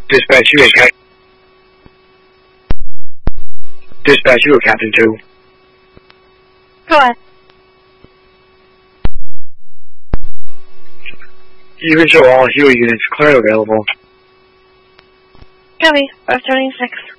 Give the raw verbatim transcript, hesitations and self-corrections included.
Dispatch, you are Captain. Dispatch, you are Captain two. Go ahead. You can show all Huey units clear available. Copy. five seventy-six.